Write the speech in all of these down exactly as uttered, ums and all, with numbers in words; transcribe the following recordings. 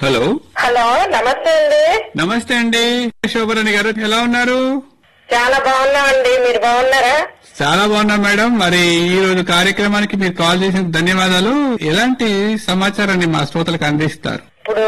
Hello hello, నమస్తే అండి. నమస్తే అండి శోభరాణి గారు, ఎలా ఉన్నారు? చాలా బాగున్నామండి, మీరు బాగున్నారా? చాలా బాగున్నాం మేడం. మరి ఈ రోజు కార్యక్రమానికి మీరు కాల్ చేసిన ధన్యవాదాలు. ఎలాంటి సమాచారాన్ని మా శ్రోతలకు అందిస్తారు? ఇప్పుడు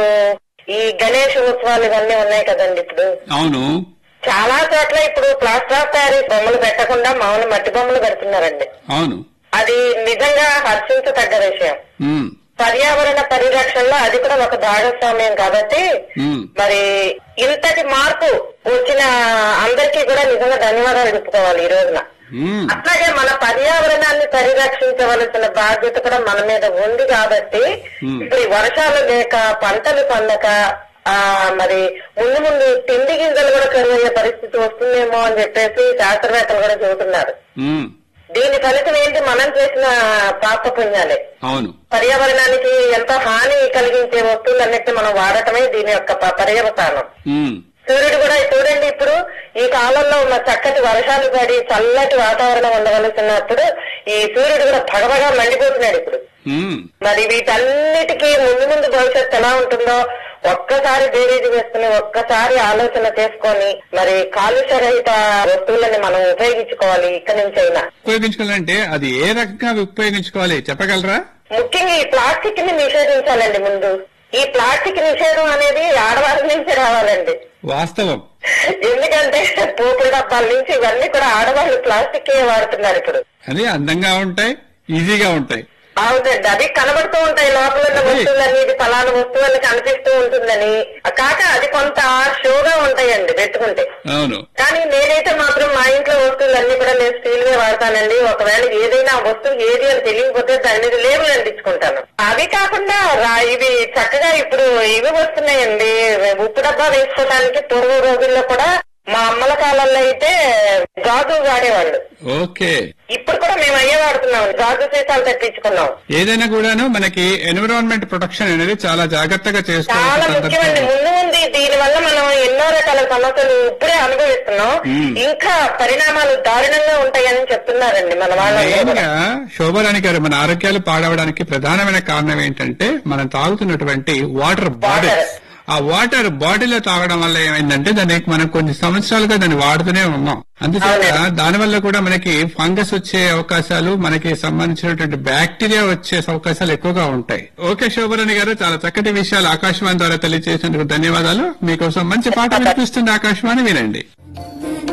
ఈ గణేష్ ఉత్సవాలు ఇవన్నీ ఉన్నాయి కదండి. ఇప్పుడు అవును, చాలా చోట్ల ఇప్పుడు ప్లాస్టర్ ఆఫ్ ప్యారిస్ బొమ్మలు పెట్టకుండా మామూలు మట్టి బొమ్మలు పెడుతున్నారండి. అవును, అది నిజంగా హర్షించదగ్గ విషయం. ఉమ్, పర్యావరణ పరిరక్షణలో అది కూడా ఒక భాగస్వామ్యం కాబట్టి ఉమ్, మరి ఇంతటి మార్పు వచ్చిన అందరికీ కూడా నిజంగా ధన్యవాదాలు చెప్పుకోవాలి ఈ రోజున. ఉమ్, అట్లాగే మన పర్యావరణాన్ని పరిరక్షించవలసిన బాధ్యత కూడా మన మీద ఉంది కాబట్టి Hmm. ఇప్పుడు ఈ వర్షాలు లేక పంటలు పండక ఆ మరి ముందు ముందు తిండి గింజలు కూడా కరువయ్యే పరిస్థితి వస్తుందేమో అని చెప్పేసి శాస్త్రవేత్తలు కూడా చెబుతున్నారు. ఉమ్, దీని ఫలితం ఏంటి? మనం చేసిన పాప పుణ్యాలే. అవును, పర్యావరణానికి ఎంతో హాని కలిగించే వస్తువులన్నిటిని మనం వాడటమే దీని యొక్క ప- పర్యవసానం. ఉమ్, సూర్యుడు కూడా చూడండి, ఇప్పుడు ఈ కాలంలో ఉన్న చక్కటి వర్షాలు పడి చల్లటి వాతావరణం ఉండవలసినప్పుడు ఈ సూర్యుడు కూడా భగభగా మండిపోతున్నాడు ఇప్పుడు. ఉమ్, మరి వీటన్నిటికీ ముందు ముందు భవిష్యత్తు ఎలా ఉంటుందో ఒక్కసారి బేరీజు వేసుకుని ఒక్కసారి ఆలోచన చేసుకొని మరి కాలుష్య రహిత వస్తువులని మనం ఉపయోగించుకోవాలి ఇక్కడి నుంచి అయినా. ఉపయోగించుకోవాలంటే అది ఏ రకంగా ఉపయోగించుకోవాలి చెప్పగలరా? ముఖ్యంగా ఈ ప్లాస్టిక్ ని నిషేధించాలండి. ముందు ఈ ప్లాస్టిక్ నిషేధం అనేది ఆడవారి నుంచి రావాలండి. వాస్తవం. ఎందుకంటే పోపుల డబ్బాల నుంచి ఇవన్నీ కూడా ఆడవాళ్ళు ప్లాస్టిక్ వాడుతున్నారు ఇప్పుడు. అది అందంగా ఉంటాయి, ఈజీగా ఉంటాయి. అవునండి, అది కనబడుతూ ఉంటాయి లోపల ఉన్న వస్తువులని, ఇది ఫలానా వస్తువులని కనిపిస్తూ ఉంటుందని. కాక అది కొంత షోగా ఉంటాయండి పెట్టుకుంటే. అవును, కానీ నేనైతే మాత్రం మా ఇంట్లో వస్తువులన్నీ కూడా నేను స్టీల్ వే వాడతానండి. ఒకవేళ ఏదైనా వస్తువు ఏది అని తెలియకపోతే దాని మీద లేబుల్ అంటించుకుంటాను. అవి కాకుండా రా- ఇవి చక్కగా ఇప్పుడు ఇవి వస్తున్నాయండి, ఉప్పు డబ్బా వేసుకోవడానికి. పూర్వ రోజుల్లో కూడా మా అమ్మల కాలంలో అయితే గాజు వాడేవాళ్ళు. ఓకే. ఇప్పుడు కూడా మేము అయ్యే వాడుతున్నాం, గాజు సీసాలు తెప్పించుకున్నాం. ఏదైనా కూడాను మనకి ఎన్విరాన్మెంట్ ప్రొటెక్షన్ అనేది చాలా జాగ్రత్తగా చాలా చేసుకోవాలి. ముఖ్యమండి. ముందు ఉంది దీని వల్ల మనం ఎన్నో రకాల సమస్యలు ఇప్పుడే అనుభవిస్తున్నాం. మ్మ్. ఇంకా పరిణామాలు దారుణంగా ఉంటాయని చెప్తున్నారండి మన వాళ్ళు. మెయిన్ గా శోభరాణి గారు, మన ఆరోగ్యాలు పాడవడానికి ప్రధానమైన కారణం ఏంటంటే మనం తాగుతున్నటువంటి వాటర్ బాటిల్స్. ఆ వాటర్ బాటిల్ తాగడం వల్ల ఏమైందంటే దానికి మనం కొన్ని సంవత్సరాలుగా దాన్ని వాడుతూనే ఉన్నాం. అందుచేత దానివల్ల కూడా మనకి ఫంగస్ వచ్చే అవకాశాలు, మనకి సంబంధించినటువంటి బ్యాక్టీరియా వచ్చే అవకాశాలు ఎక్కువగా ఉంటాయి. ఓకే శోభరాణి గారు, చాలా చక్కటి విషయాలు ఆకాశవాణి ద్వారా తెలియజేసినందుకు ధన్యవాదాలు. మీకోసం మంచి పాట వినిపిస్తుంది ఆకాశవాణి, వినండి.